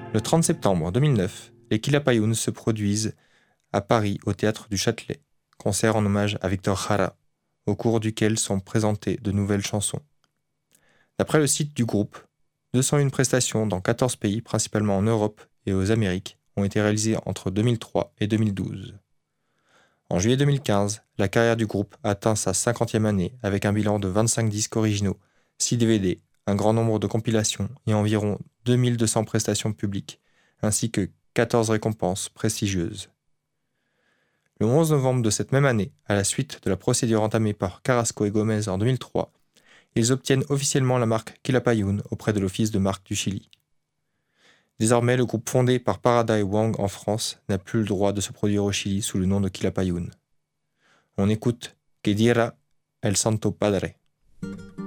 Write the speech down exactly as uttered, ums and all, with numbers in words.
Le trente septembre deux mille neuf, les Quilapayún se produisent à Paris au Théâtre du Châtelet, concert en hommage à Victor Jara, au cours duquel sont présentées de nouvelles chansons. D'après le site du groupe, deux cent un prestations dans quatorze pays, principalement en Europe et aux Amériques, ont été réalisées entre deux mille trois et deux mille douze. En juillet deux mille quinze, la carrière du groupe atteint sa cinquantième année avec un bilan de vingt-cinq disques originaux, six D V D, un grand nombre de compilations et environ deux mille deux cents prestations publiques, ainsi que quatorze récompenses prestigieuses. Le onze novembre de cette même année, à la suite de la procédure entamée par Carrasco et Gomez en deux mille trois, ils obtiennent officiellement la marque Quilapayún auprès de l'Office de marque du Chili. Désormais, le groupe fondé par Parada et Wang en France n'a plus le droit de se produire au Chili sous le nom de Quilapayún. On écoute Que diera el Santo Padre.